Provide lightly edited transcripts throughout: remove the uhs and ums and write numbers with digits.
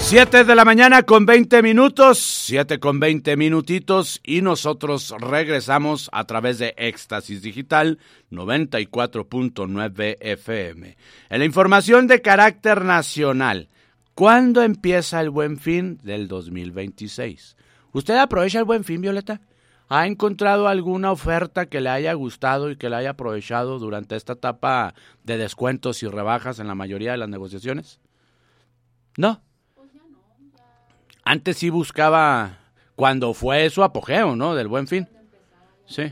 7 de la mañana con 20 minutos, 7 con 20 minutitos y nosotros regresamos a través de Éxtasis Digital 94.9 FM. En la información de carácter nacional, ¿cuándo empieza el Buen Fin del 2026? ¿Usted aprovecha el Buen Fin, Violeta? ¿Ha encontrado alguna oferta que le haya gustado y que le haya aprovechado durante esta etapa de descuentos y rebajas en la mayoría de las negociaciones? ¿No? Antes sí buscaba cuando fue su apogeo, ¿no? Del Buen Fin. Sí.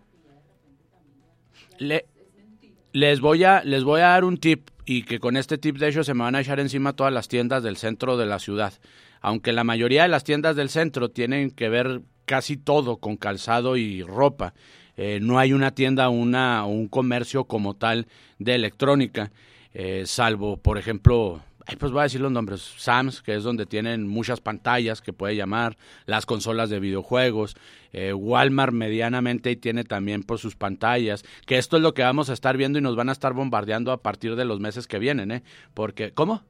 Les voy a dar un tip y que con este tip de hecho se me van a echar encima todas las tiendas del centro de la ciudad. Aunque la mayoría de las tiendas del centro tienen que ver casi todo con calzado y ropa. No hay una tienda o un comercio como tal de electrónica, salvo, por ejemplo, pues voy a decir los nombres, Sam's, que es donde tienen muchas pantallas que puede llamar, las consolas de videojuegos, Walmart medianamente tiene también por sus pantallas, que esto es lo que vamos a estar viendo y nos van a estar bombardeando a partir de los meses que vienen, porque, ¿cómo?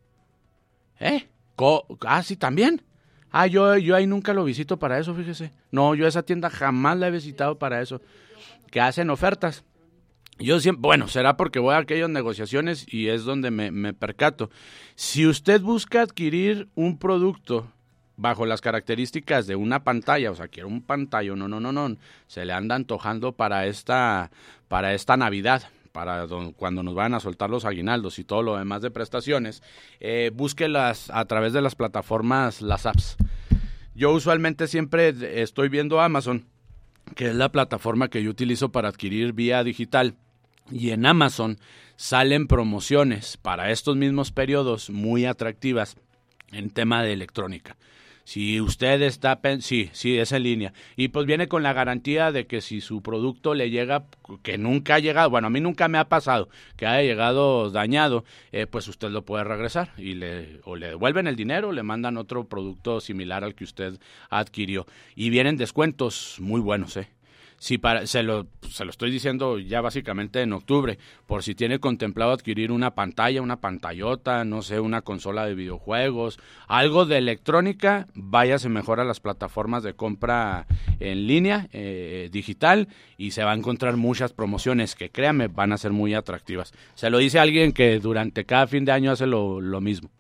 Sí, también. Yo ahí nunca lo visito para eso, fíjese. No, yo esa tienda jamás la he visitado para eso, que hacen ofertas. Yo siempre, bueno, será porque voy a aquellas negociaciones y es donde me percato. Si usted busca adquirir un producto bajo las características de una pantalla, o sea, quiere un pantalla, no, se le anda antojando para esta Navidad, cuando nos vayan a soltar los aguinaldos y todo lo demás de prestaciones, búsquelas a través de las plataformas, las apps. Yo usualmente siempre estoy viendo Amazon, que es la plataforma que yo utilizo para adquirir vía digital. Y en Amazon salen promociones para estos mismos periodos muy atractivas en tema de electrónica. Si usted está, sí, es en línea. Y pues viene con la garantía de que si su producto le llega, que nunca ha llegado, bueno, a mí nunca me ha pasado que haya llegado dañado, pues usted lo puede regresar y o le devuelven el dinero o le mandan otro producto similar al que usted adquirió. Y vienen descuentos muy buenos, Sí, se lo estoy diciendo ya básicamente en octubre, por si tiene contemplado adquirir una pantalla, una pantallota, no sé, una consola de videojuegos, algo de electrónica, váyase mejor a las plataformas de compra en línea, digital, y se va a encontrar muchas promociones que, créame, van a ser muy atractivas. Se lo dice alguien que durante cada fin de año hace lo mismo.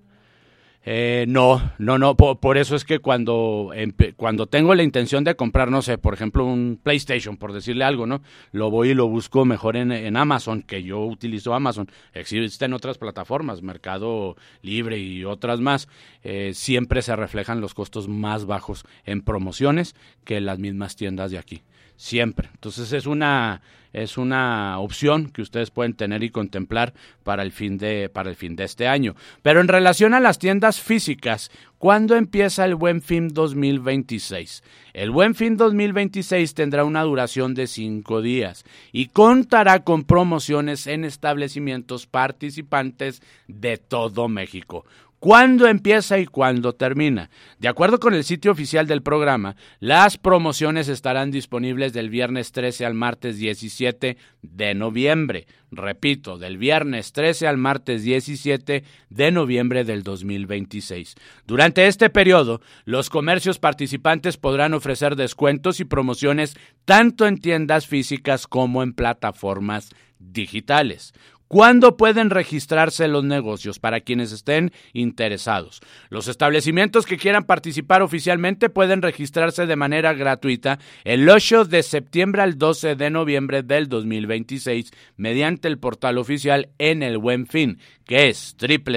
No, por eso es que cuando tengo la intención de comprar, no sé, por ejemplo, un PlayStation, por decirle algo, ¿no? Lo voy y lo busco mejor en Amazon, que yo utilizo Amazon. Existen otras plataformas, Mercado Libre y otras más. Siempre se reflejan los costos más bajos en promociones que en las mismas tiendas de aquí. Siempre. Entonces es una opción que ustedes pueden tener y contemplar para el fin de este año. Pero en relación a las tiendas físicas, ¿cuándo empieza el Buen Fin 2026? El Buen Fin 2026 tendrá una duración de 5 días y contará con promociones en establecimientos participantes de todo México. ¿Cuándo empieza y cuándo termina? De acuerdo con el sitio oficial del programa, las promociones estarán disponibles del viernes 13 al martes 17 de noviembre. Repito, del viernes 13 al martes 17 de noviembre del 2026. Durante este periodo, los comercios participantes podrán ofrecer descuentos y promociones tanto en tiendas físicas como en plataformas digitales. ¿Cuándo pueden registrarse los negocios? Para quienes estén interesados. Los establecimientos que quieran participar oficialmente pueden registrarse de manera gratuita el 8 de septiembre al 12 de noviembre del 2026 mediante el portal oficial en El Buen Fin, que es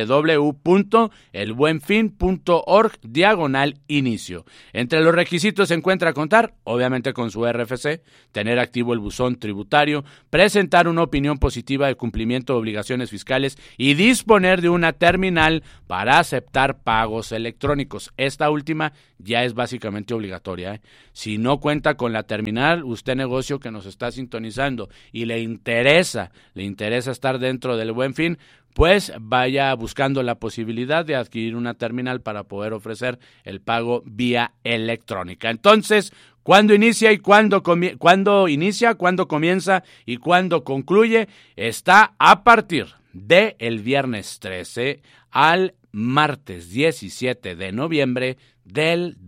www.elbuenfin.org/inicio. Entre los requisitos se encuentra contar, obviamente, con su RFC, tener activo el buzón tributario, presentar una opinión positiva de cumplimiento de obligaciones fiscales y disponer de una terminal para aceptar pagos electrónicos. Esta última ya es básicamente obligatoria. Si no cuenta con la terminal, usted negocio que nos está sintonizando y le interesa estar dentro del Buen Fin, pues vaya buscando la posibilidad de adquirir una terminal para poder ofrecer el pago vía electrónica. Entonces, ¿cuándo inicia y cuándo comienza y cuándo concluye? Está a partir del viernes 13 al martes 17 de noviembre del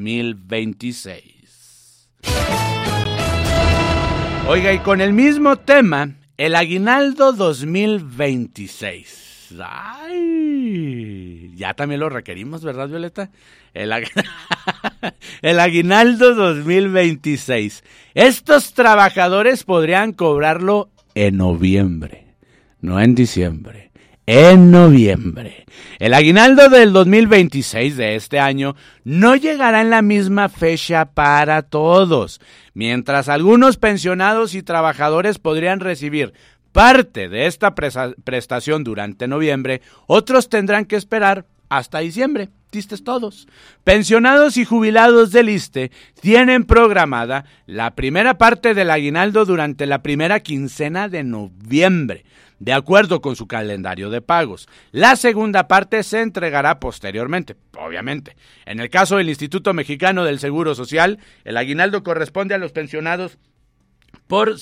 2026. Oiga, y con el mismo tema, el aguinaldo 2026. ¡Ay! Ya también lo requerimos, ¿verdad, Violeta? El aguinaldo 2026. Estos trabajadores podrían cobrarlo en noviembre, no en diciembre. En noviembre. El aguinaldo del 2026 de este año no llegará en la misma fecha para todos. Mientras algunos pensionados y trabajadores podrían recibir parte de esta prestación durante noviembre, otros tendrán que esperar hasta diciembre. Distes todos. Pensionados y jubilados del ISSSTE tienen programada la primera parte del aguinaldo durante la primera quincena de noviembre, de acuerdo con su calendario de pagos. La segunda parte se entregará posteriormente, obviamente. En el caso del Instituto Mexicano del Seguro Social, el aguinaldo corresponde a los pensionados por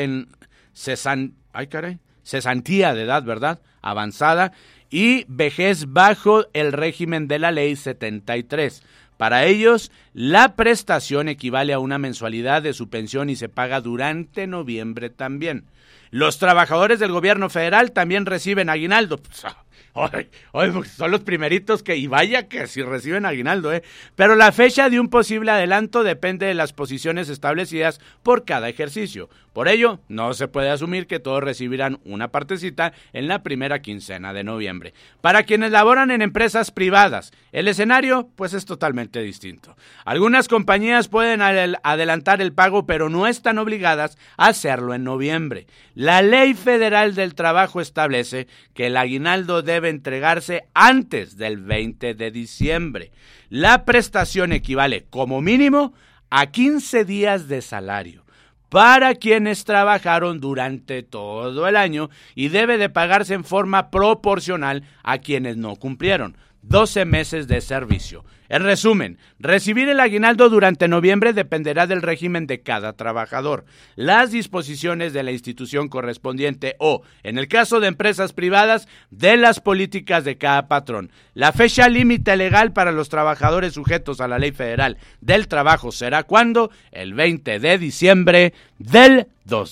cesantía de edad, ¿verdad?, avanzada y vejez bajo el régimen de la Ley 73. Para ellos, la prestación equivale a una mensualidad de su pensión y se paga durante noviembre también. Los trabajadores del gobierno federal también reciben aguinaldo. Son los primeritos y vaya que si reciben aguinaldo, Pero la fecha de un posible adelanto depende de las posiciones establecidas por cada ejercicio. Por ello, no se puede asumir que todos recibirán una partecita en la primera quincena de noviembre. Para quienes laboran en empresas privadas, el escenario pues es totalmente distinto. Algunas compañías pueden adelantar el pago, pero no están obligadas a hacerlo en noviembre. La Ley Federal del Trabajo establece que el aguinaldo debe entregarse antes del 20 de diciembre. La prestación equivale como mínimo a 15 días de salario para quienes trabajaron durante todo el año y debe de pagarse en forma proporcional a quienes no cumplieron 12 meses de servicio. En resumen, recibir el aguinaldo durante noviembre dependerá del régimen de cada trabajador, las disposiciones de la institución correspondiente o, en el caso de empresas privadas, de las políticas de cada patrón. La fecha límite legal para los trabajadores sujetos a la Ley Federal del Trabajo será ¿cuándo? El 20 de diciembre del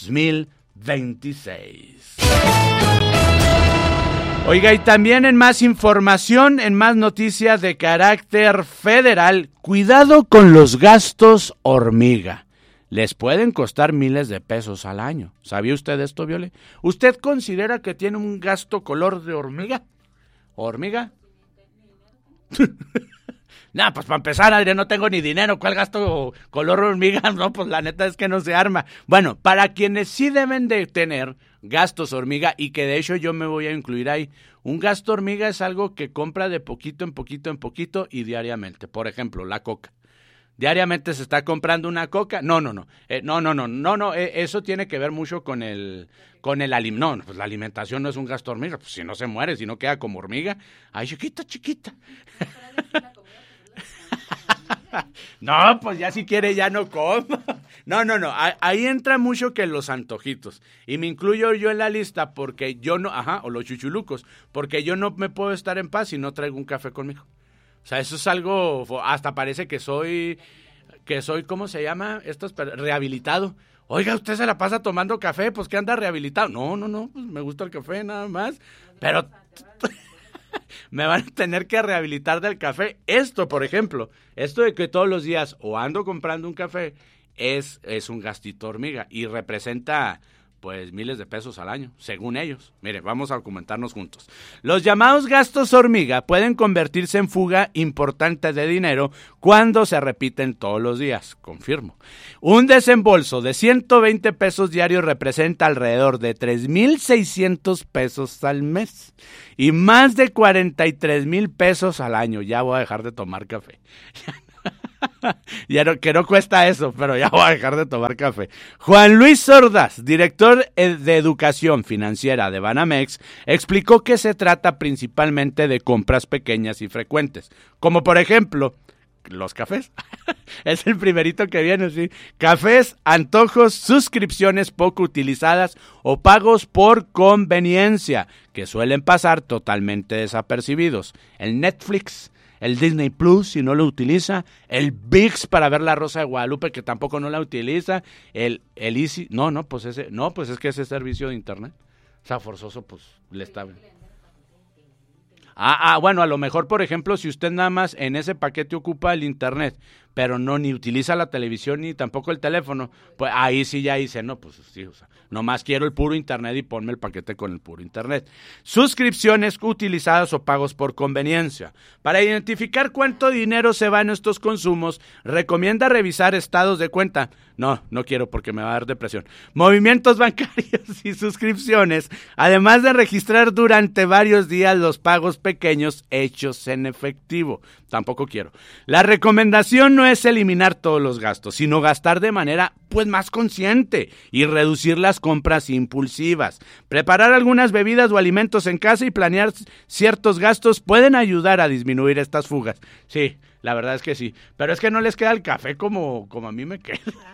2026. Oiga, y también en más información, en más noticias de carácter federal, cuidado con los gastos hormiga. Les pueden costar miles de pesos al año. ¿Sabía usted esto, Viole? ¿Usted considera que tiene un gasto color de hormiga? ¿Hormiga? No, pues para empezar, Adrián, no tengo ni dinero. ¿Cuál gasto color hormiga? No, pues la neta es que no se arma. Bueno, para quienes sí deben de tener gastos hormiga, y que de hecho yo me voy a incluir ahí, un gasto hormiga es algo que compra de poquito en poquito en poquito y diariamente. Por ejemplo, la coca. Diariamente se está comprando una coca. No, eso tiene que ver mucho con el alimento. No, pues la alimentación no es un gasto hormiga, pues si no se muere, si no queda como hormiga. Ay, chiquita. No, pues ya si quiere ya no coma. No, ahí entra mucho que los antojitos, y me incluyo yo en la lista porque yo no, o los chuchulucos, porque yo no me puedo estar en paz si no traigo un café conmigo. O sea, eso es algo, hasta parece que soy, ¿cómo se llama? Rehabilitado. Oiga, usted se la pasa tomando café, pues ¿qué anda rehabilitado? No, pues me gusta el café nada más, pero me van a tener que rehabilitar del café. Esto, por ejemplo, esto de que todos los días o ando comprando un café, es un gastito hormiga y representa pues miles de pesos al año, según ellos. Mire, vamos a comentarnos juntos. Los llamados gastos hormiga pueden convertirse en fuga importante de dinero cuando se repiten todos los días, confirmo. Un desembolso de 120 pesos diarios representa alrededor de 3,600 pesos al mes y más de 43,000 pesos al año. Ya voy a dejar de tomar café. Ya no, que no cuesta eso, pero ya voy a dejar de tomar café. Juan Luis Ordaz, director de Educación Financiera de Banamex, explicó que se trata principalmente de compras pequeñas y frecuentes, como por ejemplo los cafés. Es el primerito que viene, sí. Cafés, antojos, suscripciones poco utilizadas o pagos por conveniencia, que suelen pasar totalmente desapercibidos. El Netflix, el Disney Plus, si no lo utiliza, el ViX para ver La Rosa de Guadalupe, que tampoco no la utiliza, el Easy, pues es que ese servicio de internet, o sea, forzoso, pues le está bien. Bueno, a lo mejor, por ejemplo, si usted nada más en ese paquete ocupa el internet, pero no ni utiliza la televisión ni tampoco el teléfono, pues ahí sí ya dice, no, pues sí, o sea, nomás quiero el puro internet y ponme el paquete con el puro internet. Suscripciones utilizadas o pagos por conveniencia. Para identificar cuánto dinero se va en estos consumos, recomienda revisar estados de cuenta. No quiero porque me va a dar depresión. Movimientos bancarios y suscripciones, además de registrar durante varios días los pagos pequeños hechos en efectivo. Tampoco quiero. La recomendación no es eliminar todos los gastos, sino gastar de manera pues más consciente y reducir las compras impulsivas. Preparar algunas bebidas o alimentos en casa y planear ciertos gastos pueden ayudar a disminuir estas fugas. Sí, la verdad es que sí, pero es que no les queda el café como a mí me queda.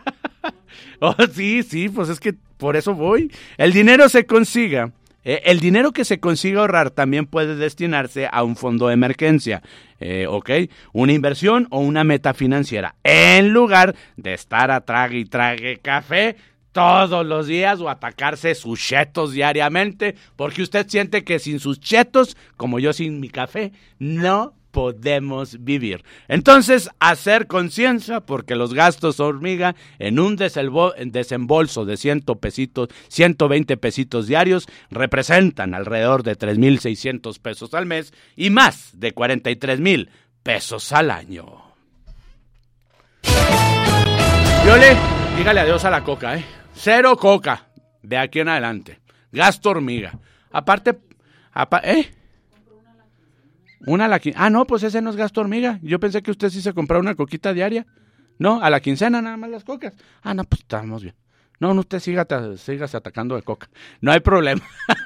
Sí, pues es que por eso voy. El dinero que se consiga ahorrar también puede destinarse a un fondo de emergencia, una inversión o una meta financiera, en lugar de estar a trague y trague café todos los días o atacarse sus chetos diariamente, porque usted siente que sin sus chetos, como yo sin mi café, no podemos vivir. Entonces, hacer conciencia, porque los gastos hormiga en un desembolso de 120 pesitos diarios representan alrededor de 3,600 pesos al mes y más de 43,000 pesos al año. Viole, dígale adiós a la coca, Cero coca de aquí en adelante. Gasto hormiga. Aparte, una a la quincena. No, pues ese no es gasto hormiga. Yo pensé que usted sí se compraba una coquita diaria. No, a la quincena nada más las cocas. No, pues estamos bien. No, usted sígase atacando de coca. No hay problema.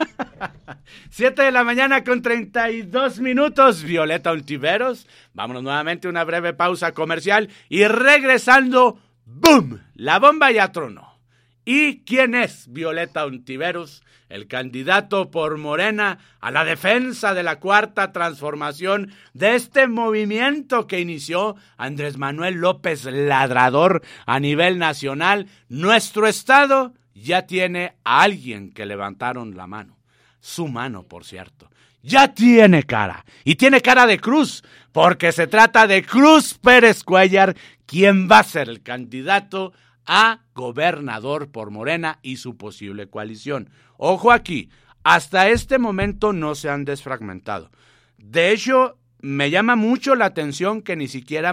7:32 a.m. Violeta Ontiveros. Vámonos nuevamente a una breve pausa comercial y regresando, ¡boom! La bomba ya tronó. ¿Y quién es Violeta Ontiveros? El candidato por Morena a la defensa de la cuarta transformación de este movimiento que inició Andrés Manuel López Ladrador a nivel nacional. Nuestro estado ya tiene a alguien que levantaron la mano. Su mano, por cierto. Ya tiene cara. Y tiene cara de cruz, porque se trata de Cruz Pérez Cuéllar, quien va a ser el candidato a gobernador por Morena y su posible coalición. Ojo aquí, hasta este momento no se han desfragmentado. De hecho, me llama mucho la atención que ni siquiera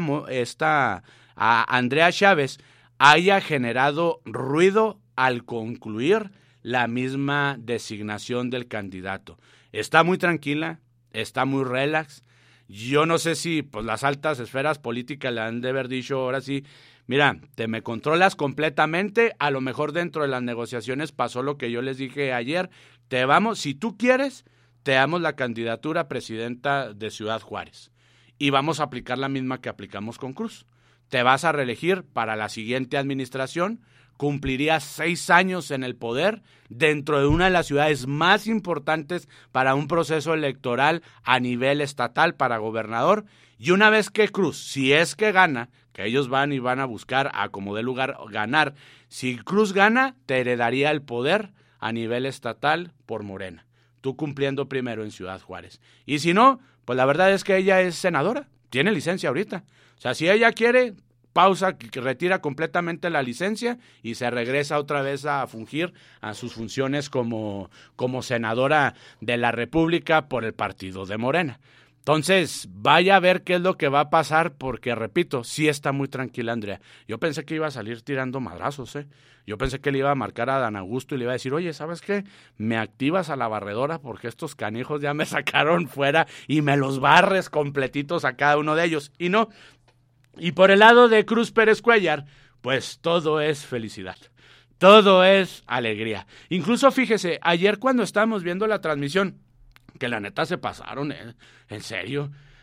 a Andrea Chávez haya generado ruido al concluir la misma designación del candidato. Está muy tranquila, está muy relax. Yo no sé si pues las altas esferas políticas le han de haber dicho ahora sí, mira, te me controlas completamente, a lo mejor dentro de las negociaciones pasó lo que yo les dije ayer, si tú quieres, te damos la candidatura a presidenta de Ciudad Juárez y vamos a aplicar la misma que aplicamos con Cruz. Te vas a reelegir para la siguiente administración, cumplirías 6 años en el poder dentro de una de las ciudades más importantes para un proceso electoral a nivel estatal para gobernador, y una vez que Cruz, si es que gana, que ellos van a buscar a como dé lugar ganar, si Cruz gana, te heredaría el poder a nivel estatal por Morena, tú cumpliendo primero en Ciudad Juárez. Y si no, pues la verdad es que ella es senadora, tiene licencia ahorita. O sea, si ella quiere, pausa, que retira completamente la licencia y se regresa otra vez a fungir a sus funciones como senadora de la República por el partido de Morena. Entonces, vaya a ver qué es lo que va a pasar, porque, repito, sí está muy tranquila Andrea. Yo pensé que iba a salir tirando madrazos, Yo pensé que le iba a marcar a Dan Augusto y le iba a decir, oye, ¿sabes qué? Me activas a la barredora porque estos canijos ya me sacaron fuera y me los barres completitos a cada uno de ellos. Y no. Y por el lado de Cruz Pérez Cuéllar, pues todo es felicidad. Todo es alegría. Incluso, fíjese, ayer cuando estábamos viendo la transmisión, que la neta se pasaron, en serio.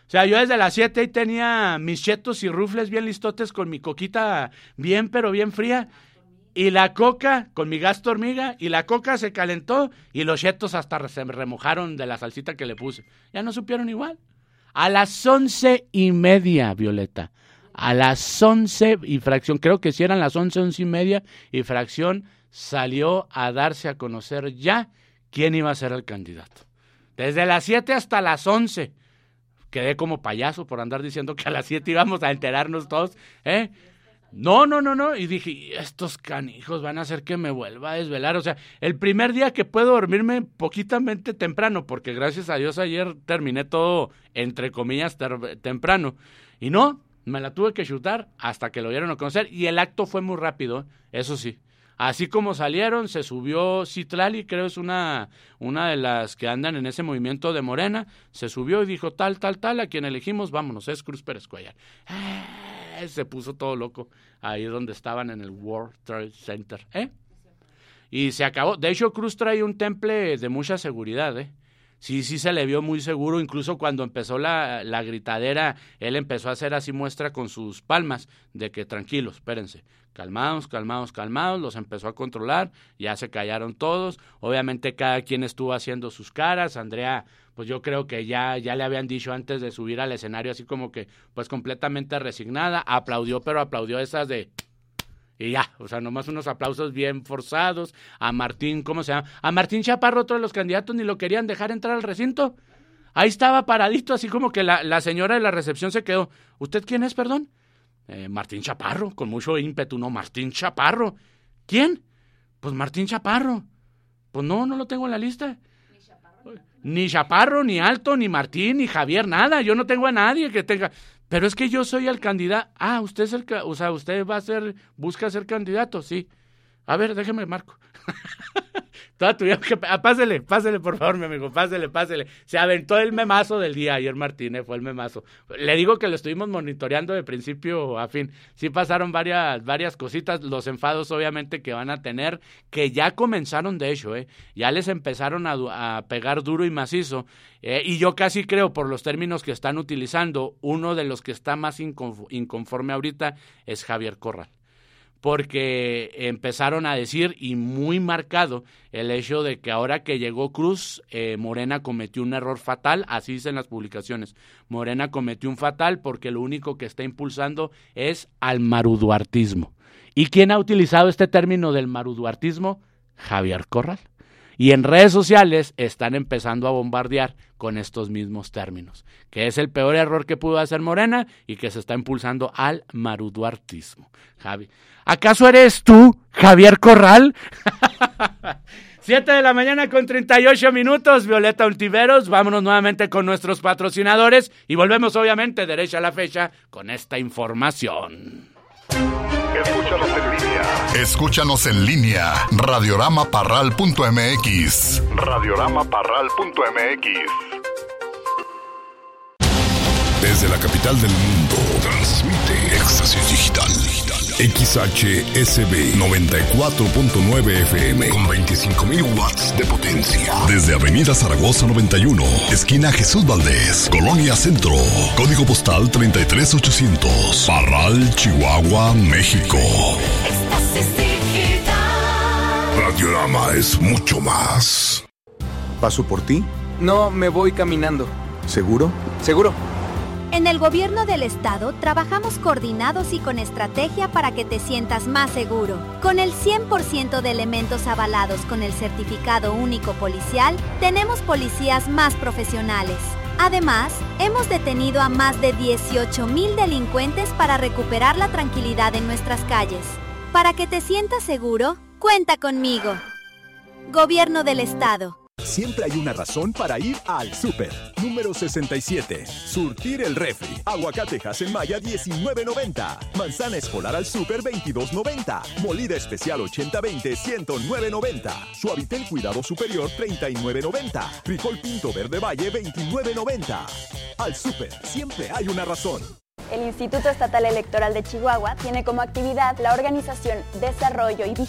O sea, yo desde las 7 ahí tenía mis chetos y rufles bien listotes con mi coquita bien, pero bien fría. Y la coca, con mi gasto hormiga, y la coca se calentó y los chetos hasta se remojaron de la salsita que le puse. Ya no supieron igual. A las 11:30, Violeta. A las 11 y fracción, creo que sí eran las 11:30 y fracción, salió a darse a conocer ya quién iba a ser el candidato. Desde las 7 hasta las 11. Quedé como payaso por andar diciendo que a las 7 íbamos a enterarnos todos, ¿eh? No. Y dije, estos canijos van a hacer que me vuelva a desvelar. O sea, el primer día que puedo dormirme poquitamente temprano, porque gracias a Dios ayer terminé todo, entre comillas, temprano. Y no, me la tuve que chutar hasta que lo dieron a conocer. Y el acto fue muy rápido, eso sí. Así como salieron, se subió Citlali, creo es una de las que andan en ese movimiento de Morena, se subió y dijo tal, a quien elegimos, vámonos, es Cruz Pérez Cuellar. Se puso todo loco ahí donde estaban en el World Trade Center, y se acabó. De hecho, Cruz trae un temple de mucha seguridad, Sí se le vio muy seguro, incluso cuando empezó la gritadera, él empezó a hacer así muestra con sus palmas, de que tranquilos, espérense, calmados, los empezó a controlar, ya se callaron todos, obviamente cada quien estuvo haciendo sus caras. Andrea, pues yo creo que ya le habían dicho antes de subir al escenario, así como que, pues completamente resignada, aplaudió, pero aplaudió esas de... Y ya, o sea, nomás unos aplausos bien forzados. A Martín, ¿cómo se llama? A Martín Chaparro, otro de los candidatos, ni lo querían dejar entrar al recinto. Ahí estaba paradito, así como que la señora de la recepción se quedó. ¿Usted quién es, perdón? Martín Chaparro, con mucho ímpetu, ¿no? Martín Chaparro. ¿Quién? Pues Martín Chaparro. Pues no lo tengo en la lista. Ni Chaparro, ni Alto, ni Martín, ni Javier, nada. Yo no tengo a nadie que tenga... Pero es que yo soy el candidato. Usted es usted busca ser candidato, sí. A ver, déjeme marco. Pásele, por favor, mi amigo, pásele. Se aventó el memazo del día ayer, Martínez, fue el memazo. Le digo que lo estuvimos monitoreando de principio a fin. Sí pasaron varias cositas, los enfados obviamente que van a tener, que ya comenzaron de hecho, ya les empezaron a pegar duro y macizo, y yo casi creo, por los términos que están utilizando, uno de los que está más inconforme ahorita es Javier Corral. Porque empezaron a decir, y muy marcado, el hecho de que ahora que llegó Cruz, Morena cometió un error fatal, así dicen las publicaciones. Morena cometió un fatal porque lo único que está impulsando es al maruduartismo. ¿Y quién ha utilizado este término del maruduartismo? Javier Corral. Y en redes sociales están empezando a bombardear con estos mismos términos, que es el peor error que pudo hacer Morena y que se está impulsando al maruduartismo. Javi, ¿acaso eres tú, Javier Corral? 7:38 a.m, Violeta Ontiveros, vámonos nuevamente con nuestros patrocinadores y volvemos obviamente derecha a la fecha con esta información. Escúchanos en línea. Radioramaparral.mx. Desde la capital del mundo, transmite Éxtasis Digital. XHSB 94.9 FM con 25,000 watts de potencia. Desde Avenida Zaragoza 91, esquina Jesús Valdés, Colonia Centro. Código postal 33800. Parral, Chihuahua, México. Éxtasis Digital. Radiorama es mucho más. ¿Paso por ti? No, me voy caminando. ¿Seguro? Seguro. En el gobierno del estado trabajamos coordinados y con estrategia para que te sientas más seguro. Con el 100% de elementos avalados con el certificado único policial, tenemos policías más profesionales. Además, hemos detenido a más de 18,000 delincuentes para recuperar la tranquilidad en nuestras calles. Para que te sientas seguro, cuenta conmigo. Gobierno del estado. Siempre hay una razón para ir al súper. Número 67. Surtir el refri. Aguacatejas en Maya 19.90. Manzana escolar al súper 22.90. Molida especial 80-20 109.90. Suavitel cuidado superior 39.90. Frijol pinto verde valle 29.90. Al súper siempre hay una razón. El Instituto Estatal Electoral de Chihuahua tiene como actividad la organización, desarrollo y vigilancia